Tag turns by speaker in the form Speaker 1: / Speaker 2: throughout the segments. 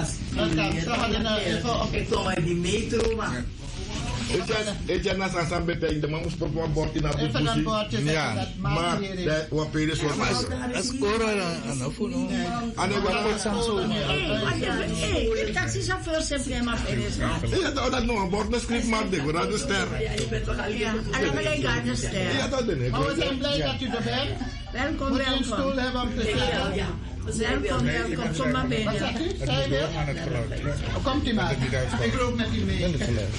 Speaker 1: Ik kom uit die metro, maar...
Speaker 2: Ik heb naast aan betekent, de man moest op een bord in een boek. Ja, maar wat peden is wat.
Speaker 3: Als corona aan de voet.
Speaker 2: En dan wordt Samsung.
Speaker 1: De taxichauffeur zegt helemaal pedes.
Speaker 2: Ja, dat nog een bord, een script maakt ik, dat is ster.
Speaker 1: Ja, en dan ben ik aan de ster.
Speaker 2: Ja, dat ben ik.
Speaker 4: Maar we zijn blij dat u er bent.
Speaker 1: Welkom,
Speaker 4: Moet je een stoel
Speaker 1: welkom.
Speaker 4: hebben om te zitten?
Speaker 1: Welkom, welkom. Kom maar
Speaker 4: Wat
Speaker 1: binnen.
Speaker 4: zegt u? Zijn we? Komt u maar. Ik loop met u mee.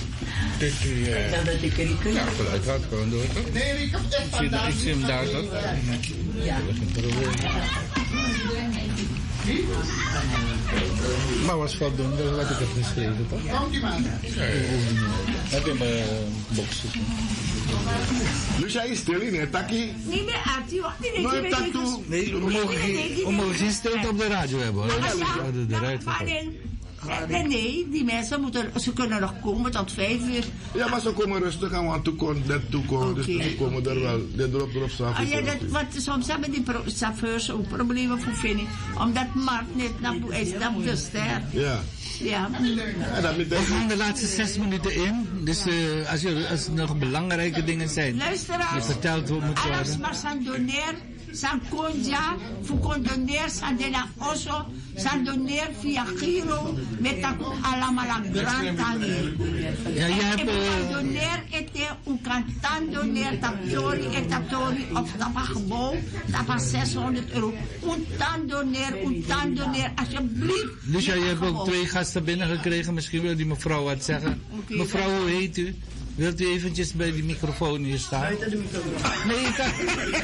Speaker 3: Ja, geluid gaat gewoon door, toch?
Speaker 4: Nee, ik heb echt vandaag.
Speaker 3: Ik zie hem daar, toch?
Speaker 1: Ja.
Speaker 3: Maar was voldoende wat ik heb geschreven, toch?
Speaker 4: Komt u maar.
Speaker 3: Heb je mijn box zitten?
Speaker 2: Lucia is stil in het takkie.
Speaker 1: Niet meer actie, wacht niet.
Speaker 2: Nooit tak toe.
Speaker 3: Nee, we mogen geen stilte op de radio hebben, hoor.
Speaker 1: Nee, die mensen ze kunnen nog komen tot 5 uur.
Speaker 2: Ja, maar ze komen rustig aan, want toekomen, dus ze komen er wel. Dit erop s'avonds.
Speaker 1: Want soms hebben die chauffeurs ook problemen voor vinden. Omdat Mark net naar de ster.
Speaker 2: Ja.
Speaker 1: Ja.
Speaker 3: We gaan de laatste 6 minuten in. Dus als er nog belangrijke dingen zijn.
Speaker 1: Luisteraars,
Speaker 3: je vertelt hoe het moet
Speaker 1: alles
Speaker 3: worden.
Speaker 1: maar zijn doneer, zijn konja, voor doneer, zijn de la osso, zijn doneer via Giro, met dat allemaal een grand tangi.
Speaker 3: Ja, je hebt...
Speaker 1: doneer ete, u kan dan doneer, taptori, of tapa gebouw, tapa 600 euro. U dan doneer, alsjeblieft.
Speaker 3: Lucia, je hebt ook 2 gasten binnengekregen. Misschien wil die mevrouw wat zeggen. Mevrouw, hoe heet u? Wilt u eventjes bij die microfoon hier staan?
Speaker 1: Buiten de microfoon.
Speaker 3: Nee, ik kan...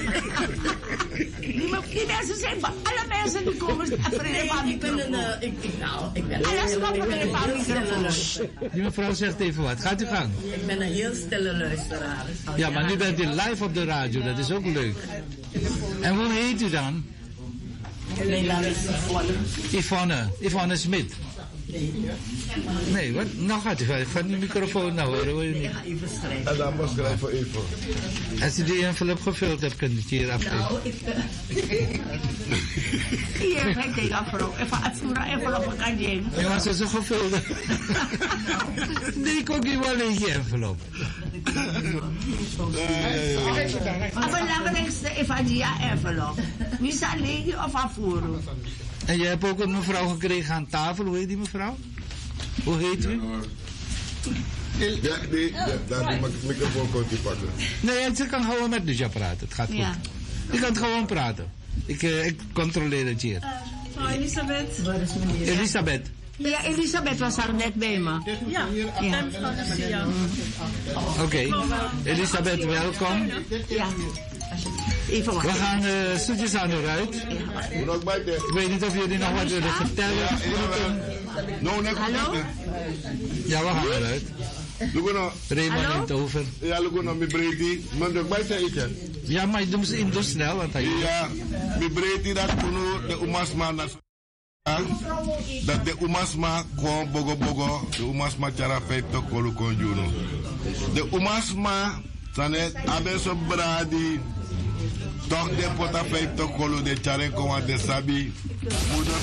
Speaker 1: Die mensen zijn van alle mensen die komen voor een paar microfoon.
Speaker 5: Ik ben
Speaker 1: Alles komt voor een paar microfoon.
Speaker 3: Die mevrouw zegt even wat. Gaat u gang.
Speaker 5: Ik ben een heel stille luisteraar.
Speaker 3: Ja, maar nu bent u live op de radio. Dat is ook leuk. En hoe heet u dan?
Speaker 5: Mijn naam is Yvonne.
Speaker 3: Yvonne Smit. Nee, wat? Nou gaat u van die microfoon nou horen, hoor je niet.
Speaker 5: Even schrijven.
Speaker 2: En dan moet ik schrijven even.
Speaker 3: Als u die envelop gevuld hebt, kunt u het hier afgeven.
Speaker 5: Nou,
Speaker 1: Hier, kijk deze envelop. Even uitvoeren, envelop kan je.
Speaker 3: Ja, maar ze is zo gevuld. Nee, ik ook niet wel een envelop.
Speaker 1: Het belangrijkste is van die envelop. Wie zal liggen of afvoeren?
Speaker 3: En je hebt ook een mevrouw gekregen aan tafel. Hoe heet die mevrouw? Hoe heet u?
Speaker 2: Ja, nee, daar moet ik het microfoon pakken.
Speaker 3: Nee, ze kan gewoon met Lucia praten. Het gaat goed.
Speaker 1: Ja.
Speaker 3: Je kan gewoon praten. Ik controleer het hier.
Speaker 6: Elisabeth.
Speaker 3: Elisabeth.
Speaker 1: Ja, Elisabeth was daar net bij me.
Speaker 6: Ja, ja.
Speaker 3: Oké. Elisabeth, welkom.
Speaker 1: Ja. Even
Speaker 3: We
Speaker 1: wachten.
Speaker 3: gaan zoetjes aan eruit. Ik weet niet of jullie nog wat willen vertellen.
Speaker 1: Hallo?
Speaker 3: Ja, we gaan eruit. Raymond neemt over.
Speaker 2: Ja, look nog mijn breedte. Maar de bijzijn is het.
Speaker 3: Ja, maar je doet snel, want hij...
Speaker 2: Ja, mijn breedte dat kunnen de umasma dat de umasma kon bogo, de umasma chara feito kolu konjuno. De umasma sanet abeso bradi toch de pota feito kolu de chare kon de sabi. Moeder